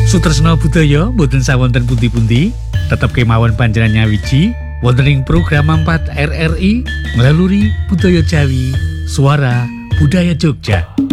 Sutresna budaya mboten sawonten pundi-pundi, tetep kemawon panjenengan nyawiji wonten ing program 4 RRI melalui Budaya Jawi, Suara Budaya Jogja.